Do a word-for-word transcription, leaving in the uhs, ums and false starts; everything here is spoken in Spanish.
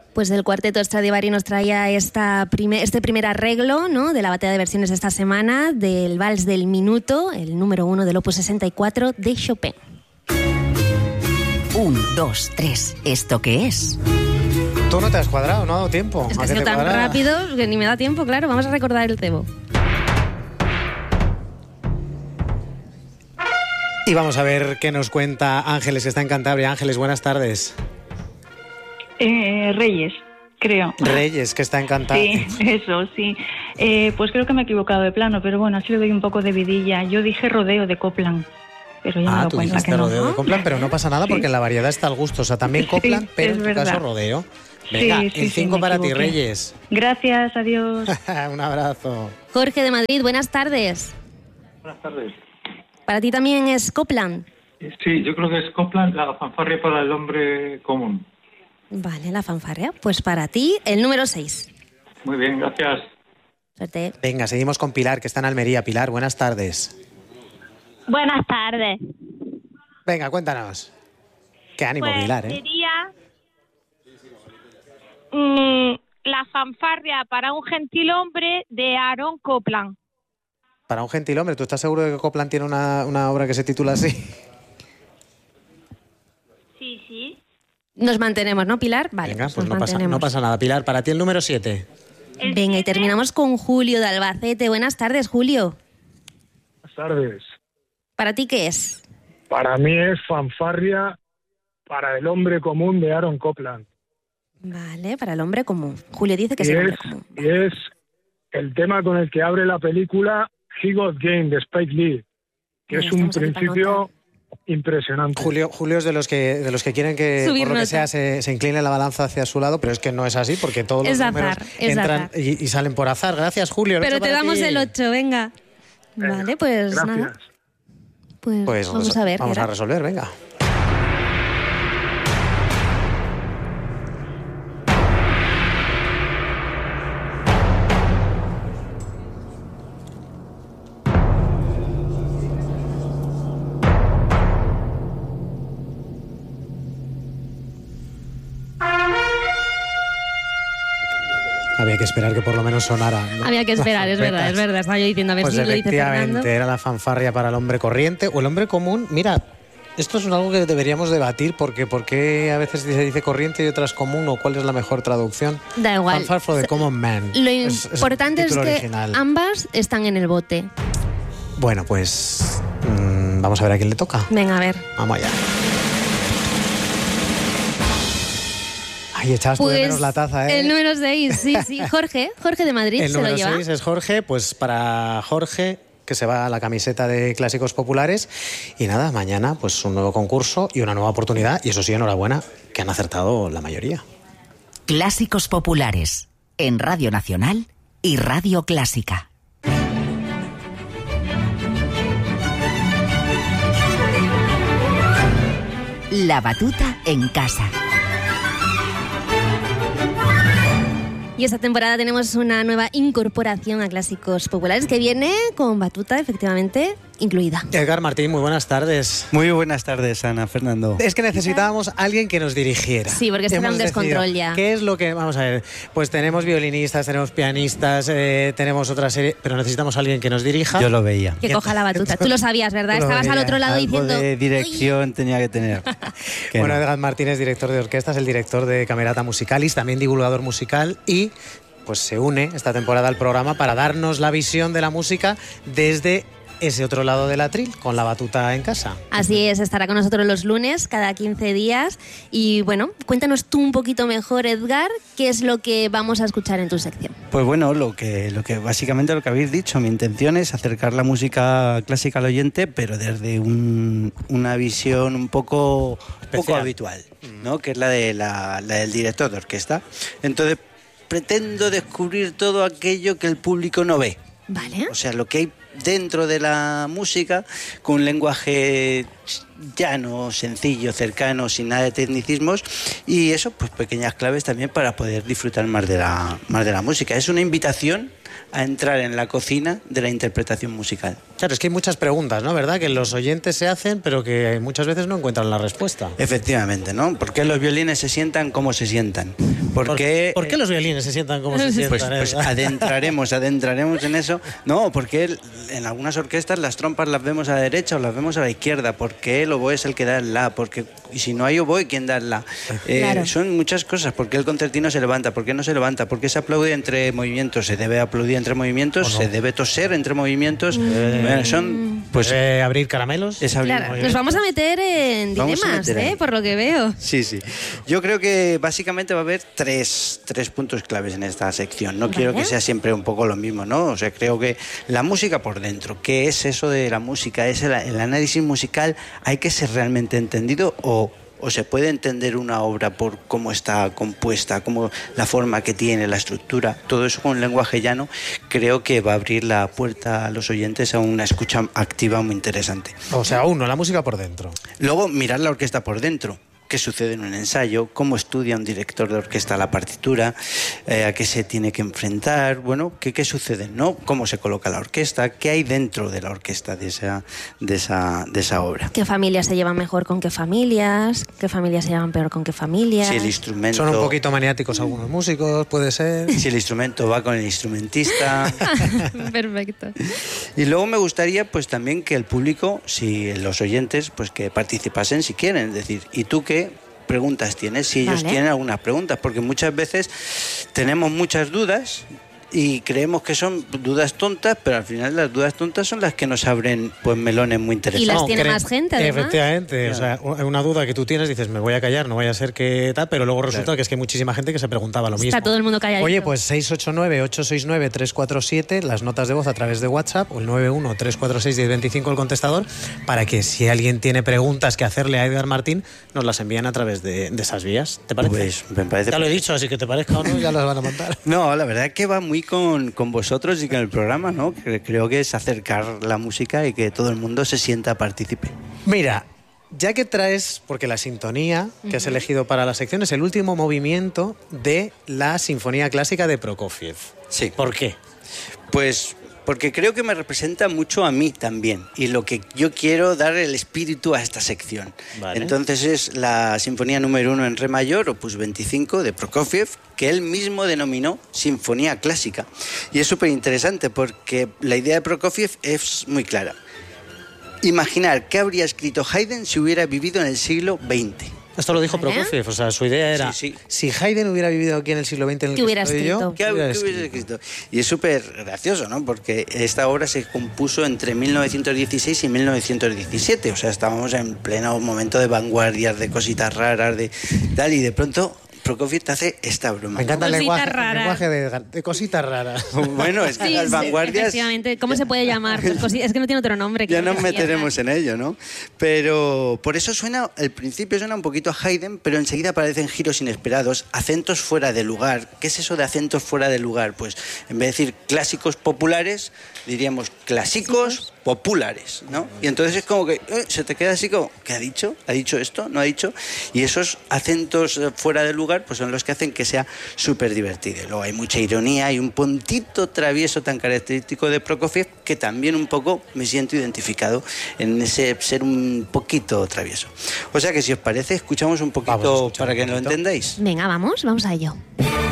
Pues el cuarteto Stradivari nos traía esta primer, este primer arreglo, ¿no?, de la batalla de versiones de esta semana, del Vals del Minuto, el número uno del Opus sesenta y cuatro de Chopin. Un, dos, tres. ¿Esto qué es? Tú no te has cuadrado, no ha dado tiempo. Es que ha sido tan cuadrara? rápido que ni me da tiempo, claro. Vamos a recordar el cebo. Y vamos a ver qué nos cuenta Ángeles, que está en Cantabria. Ángeles, buenas tardes. Eh, Reyes, creo. Reyes, que está en Cantabria. Sí, eso, sí. Eh, pues creo que me he equivocado de plano, pero bueno, así le doy un poco de vidilla. Yo dije rodeo de Copland. Pero ya ah, me doy tú cuenta dijiste que no. rodeo de Copland, pero no pasa nada porque sí. En la variedad está al gusto. O sea, también Copland, sí, pero en tu verdad. Caso rodeo. Venga, sí, sí, el cinco sí, para ti, Reyes. Gracias, adiós. Un abrazo. Jorge de Madrid, buenas tardes. Buenas tardes. ¿Para ti también es Copland? Sí, yo creo que es Copland, la fanfarria para el hombre común. Vale, la fanfarria. Pues para ti, el número seis. Muy bien, gracias. Suerte. Venga, seguimos con Pilar, que está en Almería. Pilar, buenas tardes. Buenas tardes. Venga, cuéntanos. Qué ánimo, pues Pilar, ¿eh? Sería mmm, la fanfarria para un gentilhombre de Aaron Copland. Para un gentilhombre, ¿tú estás seguro de que Copland tiene una, una obra que se titula así? Sí, sí. Nos mantenemos, ¿no, Pilar? Vale, venga, pues, pues nos no, pasa, no pasa nada. Pilar, para ti el número siete. ¿El venga, siete? Y terminamos con Julio de Albacete. Buenas tardes, Julio. Buenas tardes. ¿Para ti qué es? Para mí es fanfarria para el hombre común de Aaron Copland. Vale, para el hombre común. Julio dice que y es el es, hombre común. Y es el tema con el que abre la película He Got Game de Spike Lee, que Mira, es un principio impresionante. Julio, Julio es de los que de los que quieren que Subir por lo nota. que sea se, se incline la balanza hacia su lado, pero es que no es así porque todos los es números azar, es entran azar. y, y salen por azar. Gracias, Julio. Pero te damos ti. el ocho, venga. Venga, vale, pues gracias. nada. Pues, Pues vamos a ver. Vamos ¿verdad? a resolver, venga. Había que esperar que por lo menos sonara, ¿no? Había que esperar, es verdad, es verdad. Estaba yo diciendo a ver pues si lo dice Fernando. efectivamente, era la fanfarria para el hombre corriente o el hombre común. Mira, esto es algo que deberíamos debatir porque ¿por qué a veces se dice corriente y otras común o cuál es la mejor traducción? Da igual. Fanfare for the Common Man. Lo es, importante es, es que original. ambas están en el bote. Bueno, pues mmm, vamos a ver a quién le toca. Venga, a ver. Vamos allá. Ay, echabas pues tú de menos la taza, ¿eh? El número seis, sí, sí. Jorge, Jorge de Madrid el se lo lleva. El número seis es Jorge, pues para Jorge, que se va a la camiseta de Clásicos Populares. Y nada, mañana pues un nuevo concurso y una nueva oportunidad. Y eso sí, enhorabuena, que han acertado la mayoría. Clásicos Populares, en Radio Nacional y Radio Clásica. La batuta en casa. Y esta temporada tenemos una nueva incorporación a Clásicos Populares que viene con batuta, efectivamente, incluida. Edgar Martín, muy buenas tardes. Muy buenas tardes, Ana, Fernando. Es que necesitábamos a alguien que nos dirigiera. Sí, porque esto era un descontrol ya. ¿Qué es lo que...? Vamos a ver, pues tenemos violinistas, tenemos pianistas, eh, tenemos otra serie, pero necesitamos a alguien que nos dirija. Yo lo veía. Que coja la batuta. Tú lo sabías, ¿verdad? Lo Estabas veía. al otro lado Algo diciendo... de dirección tenía que tener. Que bueno, no. Edgar Martín es director de orquesta, es el director de Camerata Musicalis, también divulgador musical y... pues se une esta temporada al programa para darnos la visión de la música desde ese otro lado del atril, con la batuta en casa. Así es, estará con nosotros los lunes, cada quince días. Y bueno, cuéntanos tú un poquito mejor, Edgar, qué es lo que vamos a escuchar en tu sección. Pues bueno, lo que, lo que básicamente lo que habéis dicho, mi intención es acercar la música clásica al oyente, pero desde un, una visión un poco, poco habitual, ¿no? Que es la, de la, la del director de orquesta. Entonces, pretendo descubrir todo aquello que el público no ve. Vale. O sea, lo que hay dentro de la música con un lenguaje llano, sencillo, cercano, sin nada de tecnicismos, y eso, pues pequeñas claves también para poder disfrutar más de la, más de la música. Es una invitación a entrar en la cocina de la interpretación musical. Claro, es que hay muchas preguntas, ¿no? ¿Verdad? Que los oyentes se hacen, pero que muchas veces no encuentran la respuesta. Efectivamente, ¿no? ¿Por qué los violines se sientan como se sientan? ¿Por, ¿Por qué, ¿Por qué los violines se sientan como se sientan? Pues, pues adentraremos, adentraremos en eso. No, porque en algunas orquestas las trompas las vemos a la derecha o las vemos a la izquierda. ¿Por qué el oboe es el que da el la? Porque, y si no hay oboe, ¿quién da el la? Eh, claro. Son muchas cosas. ¿Por qué el concertino se levanta? ¿Por qué no se levanta? ¿Por qué se aplaude entre movimientos? ¿Se debe aplaudir entre movimientos? No? ¿Se debe toser entre movimientos? Mm. Bueno, son... Pues, ¿Debe abrir caramelos? Es abrir claro, nos vamos a meter en dilemas, meter ¿eh? Por lo que veo. Sí, sí. Yo creo que básicamente va a haber tres, tres puntos claves en esta sección. No ¿Vale? Quiero que sea siempre un poco lo mismo, ¿no? O sea, creo que la música por dentro, ¿qué es eso de la música? ¿Es el, el análisis musical? ¿Hay que ser realmente entendido o... o se puede entender una obra por cómo está compuesta, cómo la forma que tiene, la estructura, todo eso con lenguaje llano, creo que va a abrir la puerta a los oyentes a una escucha activa muy interesante. O sea, uno, la música por dentro. Luego, mirar la orquesta por dentro. ¿Qué sucede en un ensayo? ¿Cómo estudia un director de orquesta la partitura? Eh, ¿A qué se tiene que enfrentar? Bueno, ¿qué, qué sucede? ¿No? ¿Cómo se coloca la orquesta? ¿Qué hay dentro de la orquesta de esa, de esa, de esa obra? ¿Qué familias se llevan mejor con qué familias? ¿Qué familias se llevan peor con qué familias? Si el instrumento... Son un poquito maniáticos algunos músicos, puede ser. Si el instrumento va con el instrumentista. Perfecto. Y luego me gustaría pues también que el público, si los oyentes, pues que participasen si quieren. Es decir, ¿y tú qué preguntas tienes? Si ellos vale. tienen algunas preguntas, porque muchas veces tenemos muchas dudas y creemos que son dudas tontas, pero al final las dudas tontas son las que nos abren pues melones muy interesantes. Y las tiene no, más gente, además. Efectivamente, claro. O sea, una duda que tú tienes, dices, me voy a callar, no vaya a ser que tal, pero luego resulta claro. que es que hay muchísima gente que se preguntaba lo mismo. Está todo el mundo calladito. Oye, pues seis ocho nueve, ocho seis nueve, tres cuatro siete, las notas de voz a través de WhatsApp, o el nueve uno, tres cuatro seis, diez veinticinco el contestador, para que si alguien tiene preguntas que hacerle a Edgar Martín, nos las envíen a través de, de esas vías. ¿Te parece? Pues me parece. Ya lo he dicho, así que te parezca o no, ya las van a mandar. No, la verdad es que va muy con, con vosotros y con el programa, ¿no? Creo que es acercar la música y que todo el mundo se sienta partícipe. Mira, ya que traes, porque la sintonía que has elegido para la sección es el último movimiento de la Sinfonía Clásica de Prokofiev. Sí. ¿Por qué? Pues porque creo que me representa mucho a mí también y lo que yo quiero dar el espíritu a esta sección. Vale. Entonces es la Sinfonía número uno en re mayor, opus veinticinco, de Prokofiev, que él mismo denominó Sinfonía Clásica. Y es súper interesante porque la idea de Prokofiev es muy clara. Imaginar qué habría escrito Haydn si hubiera vivido en el siglo veinte. Esto lo dijo ¿Vale? Prokofiev, o sea, su idea era, sí, sí. si Haydn hubiera vivido aquí en el siglo veinte en el ¿Qué que hubiera estoy escrito? yo, ¿Qué, ¿qué hubiera escrito? escrito? Y es súper gracioso, ¿no? Porque esta obra se compuso entre mil novecientos dieciséis y mil novecientos diecisiete, o sea, estábamos en pleno momento de vanguardias, de cositas raras, de tal, y de pronto Prokofiev te hace esta broma. Me encanta el lenguaje, el lenguaje de, de cositas raras. Bueno, es que sí, las vanguardias... Efectivamente, ¿cómo se puede llamar? Pues es que no tiene otro nombre. Que ya nos meteremos en ello, ¿no? Pero por eso suena, al principio suena un poquito a Haydn, pero enseguida aparecen giros inesperados, acentos fuera de lugar. ¿Qué es eso de acentos fuera de lugar? Pues en vez de decir clásicos populares, diríamos clásicos populares, ¿no? Y entonces es como que eh, se te queda así como, ¿qué ha dicho? ¿Ha dicho esto? ¿No ha dicho? Y esos acentos fuera de lugar pues son los que hacen que sea súper divertido. Luego hay mucha ironía y un puntito travieso tan característico de Prokofiev que también un poco me siento identificado en ese ser un poquito travieso. O sea que si os parece, escuchamos un poquito para que lo entendáis. Venga, vamos, vamos a ello.